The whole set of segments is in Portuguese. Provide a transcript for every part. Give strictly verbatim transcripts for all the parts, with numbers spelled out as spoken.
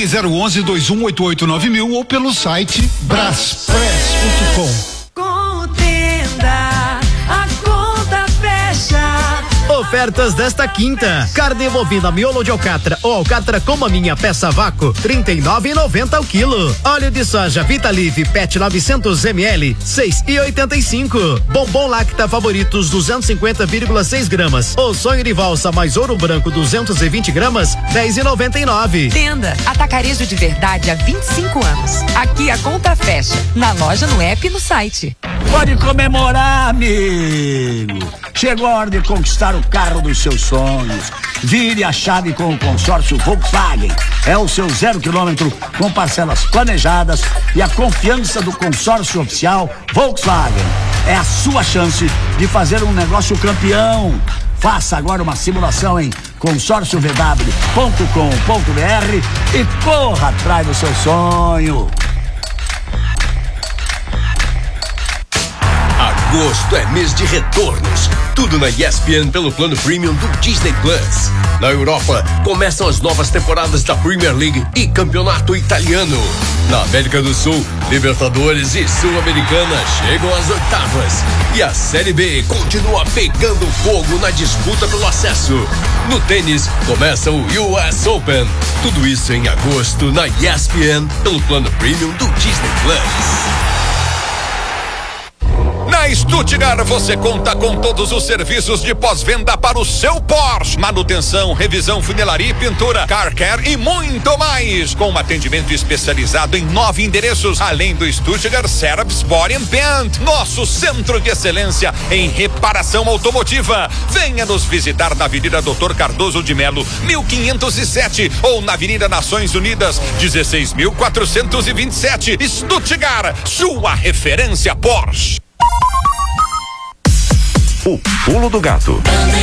três zero um um, dois um oito oito nove mil ou pelo site braspress ponto com. Contenda, a conta fecha. Ofertas desta quinta: carne bovina miolo de alcatra ou alcatra com maminha peça vácuo, trinta e nove reais e noventa centavos ao quilo. Óleo de soja Vitalive P E T novecentos mililitros, seis reais e oitenta e cinco centavos. Bombom Lacta Favoritos duzentos e cinquenta vírgula seis gramas. O sonho de valsa mais ouro branco duzentos e vinte gramas, dez reais e noventa e nove centavos. Tenda Atacarejo de Verdade há vinte e cinco anos. Aqui a conta fecha. Na loja, no app e no site. Pode comemorar, amigo. Chegou a hora de conquistar o carro dos seus sonhos. Vire a chave com o consórcio Volkswagen. É o seu zero quilômetro com parcelas planejadas e a confiança do consórcio oficial Volkswagen. É a sua chance de fazer um negócio campeão. Faça agora uma simulação em consórcio v w ponto com ponto b r e corra atrás do seu sonho. Agosto é mês de retornos. Tudo na E S P N pelo plano premium do Disney Plus. Na Europa, começam as novas temporadas da Premier League e Campeonato Italiano. Na América do Sul, Libertadores e Sul-Americana chegam às oitavas. E a Série B continua pegando fogo na disputa pelo acesso. No tênis, começa o U S Open. Tudo isso em agosto na E S P N pelo plano premium do Disney Plus. Na Stuttgart você conta com todos os serviços de pós-venda para o seu Porsche. Manutenção, revisão, funilaria e pintura, car care e muito mais. Com um atendimento especializado em nove endereços, além do Stuttgart Service Body and Paint, nosso centro de excelência em reparação automotiva. Venha nos visitar na Avenida Doutor Cardoso de Melo, mil quinhentos e sete, ou na Avenida Nações Unidas, dezesseis mil quatrocentos e vinte e sete. Stuttgart, sua referência Porsche. O Pulo do Gato.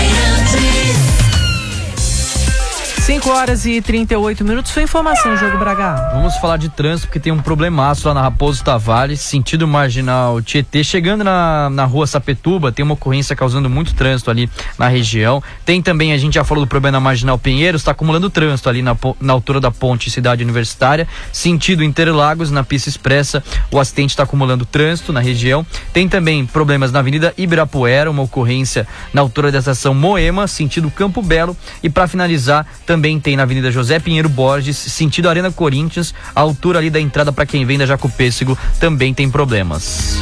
cinco horas e trinta e oito minutos. Sua informação, Jogo Braga. Vamos falar de trânsito, porque tem um problemaço lá na Raposo Tavares, sentido marginal Tietê. Chegando na, na rua Sapetuba, tem uma ocorrência causando muito trânsito ali na região. Tem também, a gente já falou do problema na Marginal Pinheiros, está acumulando trânsito ali na, na altura da ponte Cidade Universitária. Sentido Interlagos, na pista expressa, o acidente está acumulando trânsito na região. Tem também problemas na Avenida Ibirapuera, uma ocorrência na altura da estação Moema, sentido Campo Belo. E para finalizar, também Também tem na Avenida José Pinheiro Borges, sentido Arena Corinthians, a altura ali da entrada para quem vem da Jaco Pêssego também tem problemas.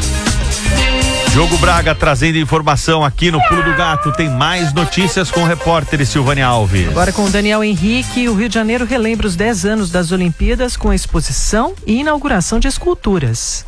Jogo Braga trazendo informação aqui no Pulo do Gato. Tem mais notícias com o repórter Silvânia Alves. Agora com o Daniel Henrique, o Rio de Janeiro relembra os dez anos das Olimpíadas com exposição e inauguração de esculturas.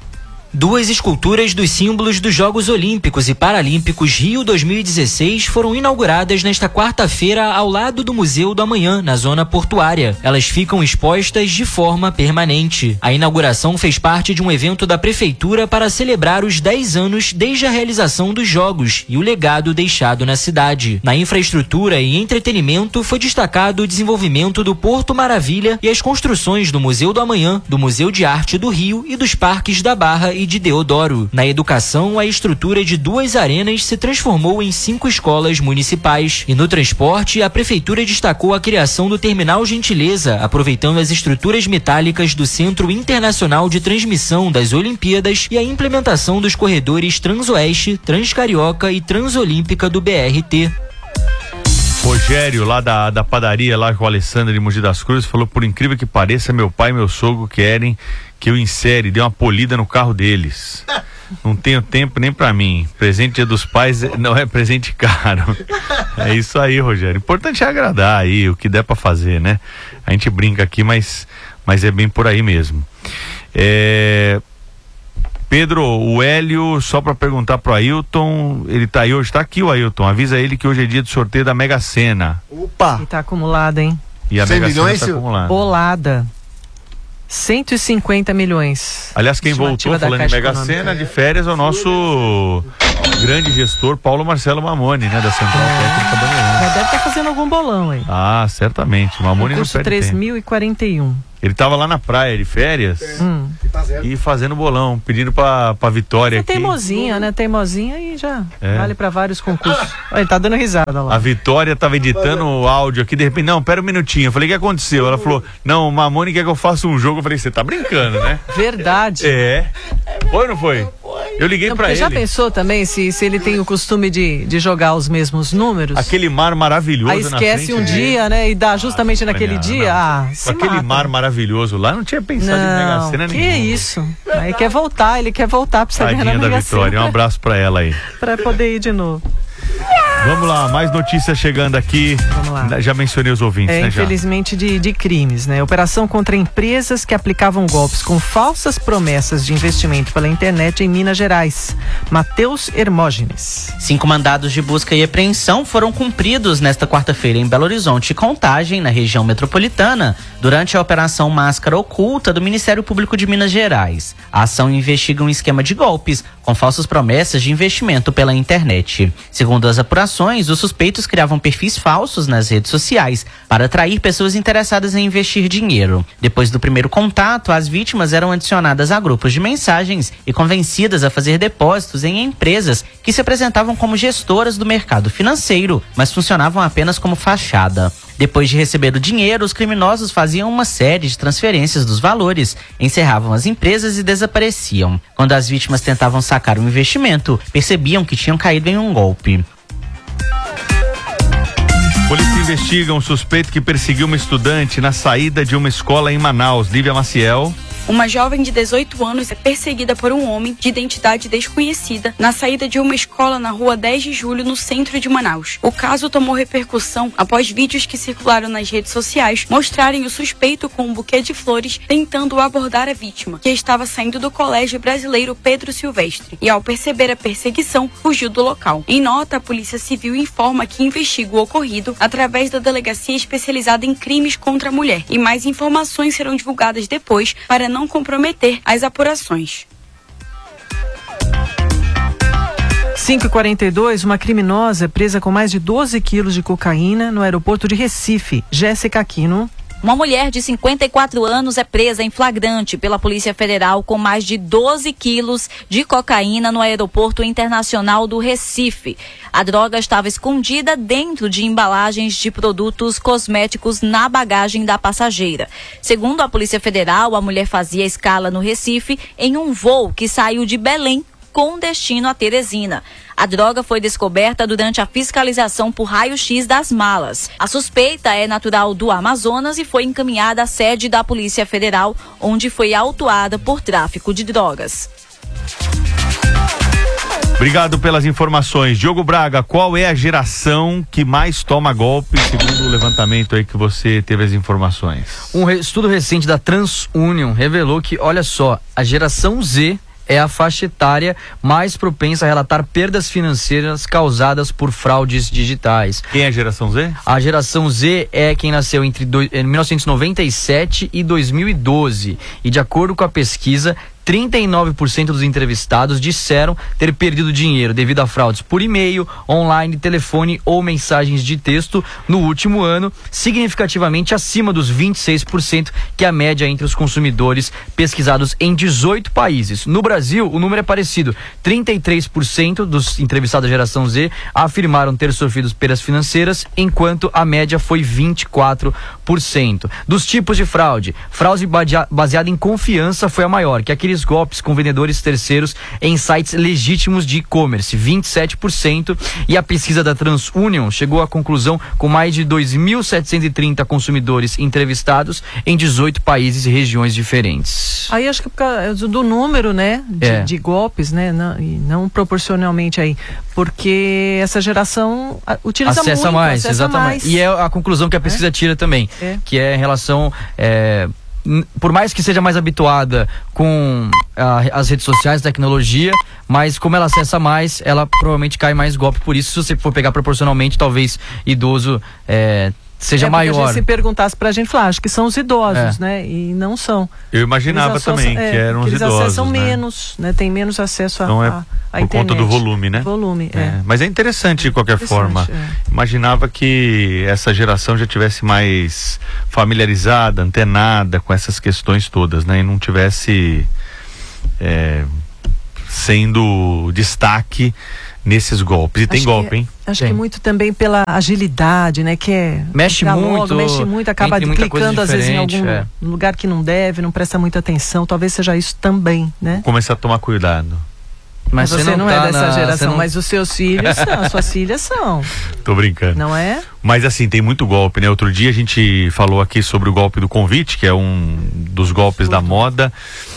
Duas esculturas dos símbolos dos Jogos Olímpicos e Paralímpicos Rio dois mil e dezesseis foram inauguradas nesta quarta-feira ao lado do Museu do Amanhã, na zona portuária. Elas ficam expostas de forma permanente. A inauguração fez parte de um evento da Prefeitura para celebrar os dez anos desde a realização dos Jogos e o legado deixado na cidade. Na infraestrutura e entretenimento foi destacado o desenvolvimento do Porto Maravilha e as construções do Museu do Amanhã, do Museu de Arte do Rio e dos Parques da Barra e de Deodoro. Na educação, a estrutura de duas arenas se transformou em cinco escolas municipais. E no transporte, a Prefeitura destacou a criação do Terminal Gentileza, aproveitando as estruturas metálicas do Centro Internacional de Transmissão das Olimpíadas e a implementação dos corredores Transoeste, Transcarioca e Transolímpica do B R T. Rogério, lá da, da padaria, lá com o Alessandro de Mogi das Cruzes, falou: por incrível que pareça, meu pai e meu sogro querem que eu insere, dê uma polida no carro deles. Não tenho tempo nem pra mim. Presente Dia dos Pais não é presente caro. É isso aí, Rogério. Importante é agradar aí, o que der pra fazer, né? A gente brinca aqui, mas, mas é bem por aí mesmo. É... Pedro, o Hélio, só pra perguntar pro Ailton, ele tá aí hoje, tá aqui o Ailton, avisa ele que hoje é dia de sorteio da Mega Sena. Opa! E tá acumulada, hein? E a Mega Sena tá acumulada. Bolada. cento e cinquenta milhões. Aliás, quem voltou falando de Mega Sena de férias é o nosso grande gestor Paulo Marcelo Mamone, né, da Central é. Técnica Bandeirantes. Já deve estar tá fazendo algum bolão aí. Ah, certamente. Mamone não perde três mil e quarenta e um. Ele tava lá na praia de férias. Hum. e fazendo bolão, pedindo pra, pra Vitória é aqui. Teimosinha, né? Teimosinha e já É. vale pra vários concursos. Olha, ele tá dando risada lá. A Vitória tava editando o áudio aqui, de repente, não, pera um minutinho. Eu falei, o que aconteceu? Ela falou, não, o Mamone quer que eu faça um jogo. Eu falei, você tá brincando, né? Verdade. É. Foi ou não foi? Eu liguei Não, pra porque ele. já pensou também se, se ele tem o costume de, de jogar os mesmos números? Aquele mar maravilhoso Aí na esquece frente um dele. dia, né? E dá justamente naquele Não, dia. não. Ah, Com se aquele mata. mar maravilhoso lá, não tinha pensado em Mega Não, Sena que nenhuma. isso. Aí quer voltar, ele quer voltar pra você ganhar Tadinha na da Mega Vitória, Sena. um abraço pra ela aí. Pra poder ir de novo. Vamos lá, mais notícias chegando aqui. Vamos lá. Já mencionei os ouvintes, É, né, já? infelizmente, de, de crimes, né? Operação contra empresas que aplicavam golpes com falsas promessas de investimento pela internet em Minas Gerais. Matheus Hermógenes. Cinco mandados de busca e apreensão foram cumpridos nesta quarta-feira em Belo Horizonte e Contagem, na região metropolitana, durante a Operação Máscara Oculta do Ministério Público de Minas Gerais. A ação investiga um esquema de golpes com falsas promessas de investimento pela internet. Segundo as apurações, os suspeitos criavam perfis falsos nas redes sociais para atrair pessoas interessadas em investir dinheiro. Depois do primeiro contato, as vítimas eram adicionadas a grupos de mensagens e convencidas a fazer depósitos em empresas que se apresentavam como gestoras do mercado financeiro, mas funcionavam apenas como fachada. Depois de receber o dinheiro, os criminosos faziam uma série de transferências dos valores, encerravam as empresas e desapareciam. Quando as vítimas tentavam sacar o investimento, percebiam que tinham caído em um golpe. Polícia investiga um suspeito que perseguiu uma estudante na saída de uma escola em Manaus. Lívia Maciel. Uma jovem de dezoito anos é perseguida por um homem de identidade desconhecida na saída de uma escola na rua dez de julho, no centro de Manaus. O caso tomou repercussão após vídeos que circularam nas redes sociais mostrarem o suspeito com um buquê de flores tentando abordar a vítima, que estava saindo do Colégio Brasileiro Pedro Silvestre, e ao perceber a perseguição, fugiu do local. Em nota, a Polícia Civil informa que investiga o ocorrido através da Delegacia Especializada em Crimes contra a Mulher, e mais informações serão divulgadas depois para não comprometer as apurações. cinco e quarenta e dois, uma criminosa é presa com mais de doze quilos de cocaína no aeroporto de Recife. Jéssica Aquino. Uma mulher de cinquenta e quatro anos é presa em flagrante pela Polícia Federal com mais de doze quilos de cocaína no Aeroporto Internacional do Recife. A droga estava escondida dentro de embalagens de produtos cosméticos na bagagem da passageira. Segundo a Polícia Federal, a mulher fazia escala no Recife em um voo que saiu de Belém com destino a Teresina. A droga foi descoberta durante a fiscalização por raio-x das malas. A suspeita é natural do Amazonas e foi encaminhada à sede da Polícia Federal, onde foi autuada por tráfico de drogas. Obrigado pelas informações. Diogo Braga, qual é a geração que mais toma golpe, segundo o levantamento aí que você teve as informações? Um re- estudo recente da TransUnion revelou que, olha só, a geração Z é a faixa etária mais propensa a relatar perdas financeiras causadas por fraudes digitais. Quem é a geração Z? A geração Z é quem nasceu entre do, em mil novecentos e noventa e sete e dois mil e doze. E de acordo com a pesquisa, trinta e nove por cento dos entrevistados disseram ter perdido dinheiro devido a fraudes por e-mail, online, telefone ou mensagens de texto no último ano, significativamente acima dos vinte e seis por cento que é a média entre os consumidores pesquisados em dezoito países. No Brasil, o número é parecido. trinta e três por cento dos entrevistados da geração Z afirmaram ter sofrido perdas financeiras, enquanto a média foi vinte e quatro por cento. Dos tipos de fraude, fraude baseada em confiança foi a maior, que é aqueles golpes com vendedores terceiros em sites legítimos de e-commerce, vinte e sete por cento, e a pesquisa da TransUnion chegou à conclusão com mais de dois mil setecentos e trinta consumidores entrevistados em dezoito países e regiões diferentes. Aí acho que por causa do número, né, de, É. de golpes, né, não, e não proporcionalmente aí, porque essa geração ah, utiliza acessa muito, mais, acessa exatamente. mais. E é a conclusão que a pesquisa tira também, É. que é em relação, é, n- por mais que seja mais habituada com ah, as redes sociais, tecnologia, mas como ela acessa mais, ela provavelmente cai mais golpe. Por isso, se você for pegar proporcionalmente, talvez idoso é, seja é, porque maior. a gente se perguntasse pra gente, falar, acho que são os idosos, É. né? E não são. Eu imaginava Eles também associam- que é, eram os porque eles idosos, acessam né? menos, né? Tem menos acesso a, Então é a, a por internet. conta do volume, né? Volume, é. É, mas é interessante de qualquer Interessante, forma. é. Imaginava que essa geração já tivesse mais familiarizada, antenada com essas questões todas, né? E não tivesse é, sendo destaque nesses golpes. E tem Acho golpe, que, hein? Acho Tem. que muito também pela agilidade, né? Que é. Mexe clicar muito, mexe muito, acaba entre muita coisa clicando às vezes em algum diferente, é. lugar que não deve, não presta muita atenção. Talvez seja isso também, né? Começar a tomar cuidado. Mas você, não, tá é dessa na- você geração, não- mas os seus filhos são, suas filhas são, Tô brincando. não é? Mas assim, tem muito golpe, né? Outro dia a gente falou aqui sobre o golpe do convite, que é um dos golpes da moda.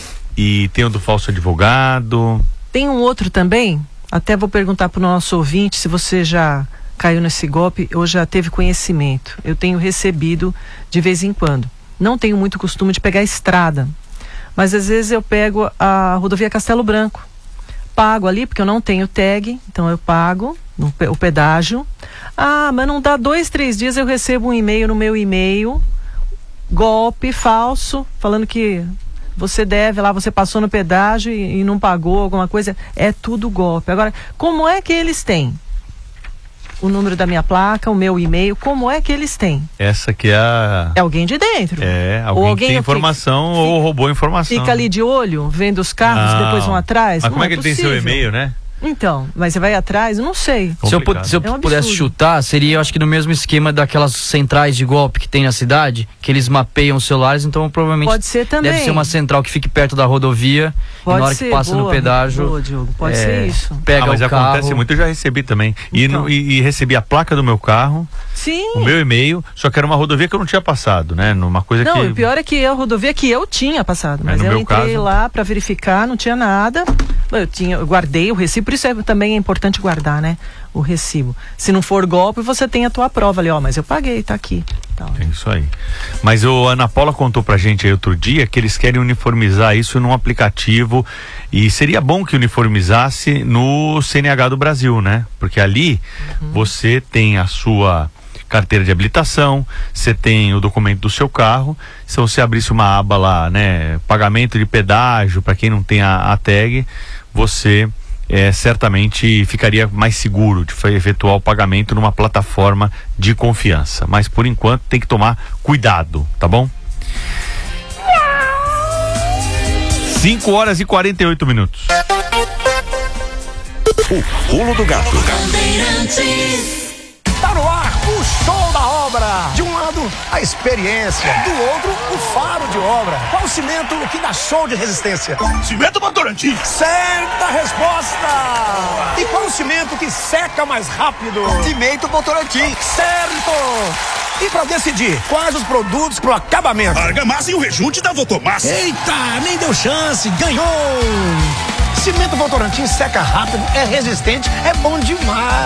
E tem o do falso advogado. Tem um outro também, até vou perguntar para o nosso ouvinte se você já caiu nesse golpe ou já teve conhecimento. Eu tenho recebido de vez em quando. Não tenho muito costume de pegar a estrada, mas às vezes eu pego a rodovia Castelo Branco. Pago ali, porque eu não tenho tag, então eu pago no, pe- o pedágio. Ah, mas não dá dois, três dias eu recebo um e-mail no meu e-mail, golpe falso, falando que você deve lá, você passou no pedágio e, e não pagou alguma coisa. É tudo golpe. Agora, como é que eles têm o número da minha placa, o meu e-mail, como é que eles têm? Essa que é a... É alguém de dentro. É, Ou alguém, alguém que tem fica- informação ou roubou informação. Fica ali de olho, vendo os carros, Não. depois vão atrás. Mas Não como é que ele tem seu possível. e-mail, né? Então, mas você vai atrás? Eu não sei. Se eu, pu- se eu É um pudesse absurdo. chutar, seria, eu acho que no mesmo esquema daquelas centrais de golpe que tem na cidade, que eles mapeiam os celulares, então provavelmente Pode ser também. deve ser uma central que fique perto da rodovia, Pode e na hora ser, que passa boa, no pedágio, boa, Diogo, pode é, ser isso. pega ah, mas o carro. acontece muito, eu já recebi também. E, Então. no- e- e recebi a placa do meu carro, Sim. o meu e-mail, só que era uma rodovia que eu não tinha passado, né? Numa coisa Não, que... o pior é que a rodovia que eu tinha passado, mas no eu meu entrei caso- lá para verificar, não tinha nada. Eu tinha, eu guardei o recibo, por isso é, também é importante guardar, né? O recibo. Se não for golpe, você tem a tua prova ali, ó, mas eu paguei, tá aqui. Tal. É isso aí. Mas o Ana Paula contou pra gente aí outro dia que eles querem uniformizar isso num aplicativo e seria bom que uniformizasse no C N H do Brasil, né? Porque ali você tem a sua carteira de habilitação, você tem o documento do seu carro. Se você abrisse uma aba lá, né, pagamento de pedágio para quem não tem a, a tag, você é, certamente ficaria mais seguro de fa- efetuar o pagamento numa plataforma de confiança. Mas por enquanto tem que tomar cuidado, tá bom? cinco horas e quarenta e oito minutos. O pulo do gato. Tá no ar o show da obra. De um lado, a experiência. Do outro, o faro de obra. Qual o cimento que dá show de resistência? Cimento Votorantim. Certa resposta. E qual o cimento que seca mais rápido? Cimento Votorantim. Certo. E pra decidir quais os produtos pro acabamento? Argamassa e o rejunte da Votomassa. Eita, nem deu chance. Ganhou. Cimento Votorantim seca rápido, é resistente, é bom demais.